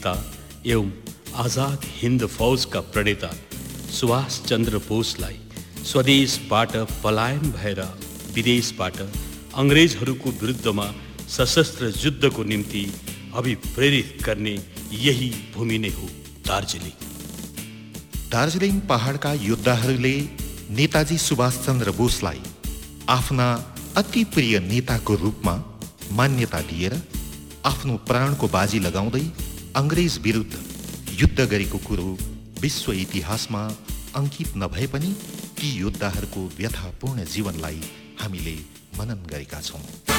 नेता एवं आजाद हिन्द फौजका प्रणेता सुभाष चन्द्र बोसलाई स्वदेशबाट पलायन भएर विदेशबाट अंग्रेजहरूको विरुद्धमा सशस्त्र युद्धको निम्ति अभिप्रेरित गर्ने यही भूमि नै हो दार्जिलिङ। दार्जिलिङ पहाडका योद्धाहरूले नेताजी सुभाष चन्द्र बोसलाई आफ्ना अति प्रिय नेताको रूपमा मान्यता दिएर आफ्नो प्राणको बाजी लगाउँदै अंग्रेज विरुद्ध युद्ध गरेको कुरो विश्व इतिहासमा अंकित नभए पनि ती योद्धाहरूको व्यथापूर्ण जीवनलाई हामीले मनन गरेका छौं।